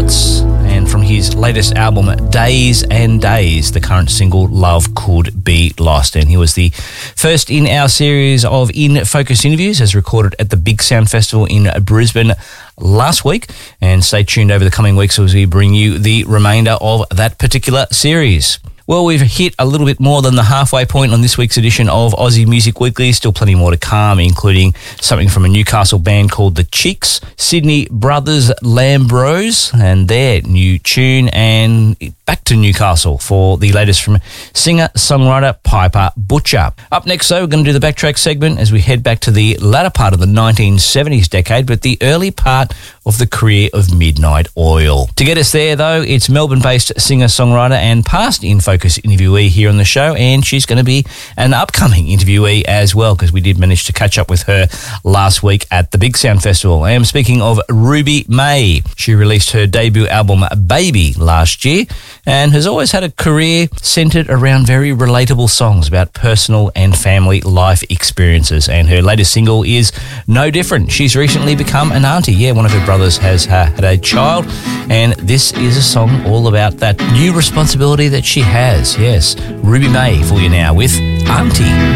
Watts, and from his latest album, Days and Days, the current single, Love Could Be Lost. And he was the first in our series of In Focus interviews, as recorded at the Big Sound Festival in Brisbane last week. And stay tuned over the coming weeks as we bring you the remainder of that particular series. Well, we've hit a little bit more than the halfway point on this week's edition of Aussie Music Weekly. Still plenty more to come, including something from a Newcastle band called The Cheeks, Sydney Brothers Lambros and their new tune, and back to Newcastle for the latest from singer-songwriter Piper Butcher. Up next, though, we're going to do the Backtrack segment as we head back to the latter part of the 1970s decade, but the early part of the career of Midnight Oil. To get us there, though, it's Melbourne-based singer-songwriter and past In Focus interviewee here on the show, and she's going to be an upcoming interviewee as well, because we did manage to catch up with her last week at the Big Sound Festival. I am speaking of Ruby May. She released her debut album Baby last year and has always had a career centred around very relatable songs about personal and family life experiences, and her latest single is no different. She's recently become an auntie. Yeah, one of her brothers has had a child, and this is a song all about that new responsibility that she has. Yes, Ruby May for you now with Auntie.